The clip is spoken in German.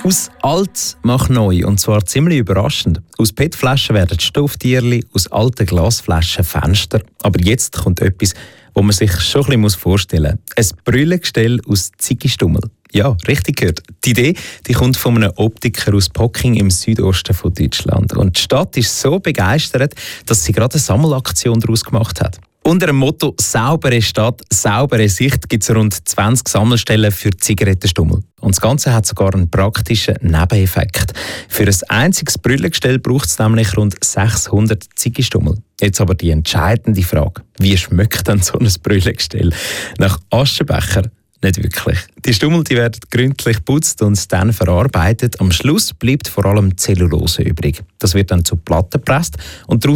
Aus alt macht neu, und zwar ziemlich überraschend. Aus PET-Flaschen werden Stofftierli, aus alten Glasflaschen Fenster. Aber jetzt kommt etwas, wo man sich schon ein bisschen vorstellen muss. Ein Brüllengestell aus Ziggistummel. Ja, richtig gehört. Die Idee die kommt von einem Optiker aus Pocking im Südosten von Deutschland. Und die Stadt ist so begeistert, dass sie gerade eine Sammelaktion daraus gemacht hat. Unter dem Motto «Saubere Stadt, saubere Sicht» gibt es rund 20 Sammelstellen für Zigarettenstummel. Und das Ganze hat sogar einen praktischen Nebeneffekt. Für ein einziges Brüllengestell braucht es nämlich rund 600 Ziggistummel. Jetzt aber die entscheidende Frage: Wie schmeckt denn so ein Brüllengestell? Nach Aschenbecher? Nicht wirklich. Die Stummel die werden gründlich geputzt und dann verarbeitet. Am Schluss bleibt vor allem Zellulose übrig. Das wird dann zu Platten gepresst und daraus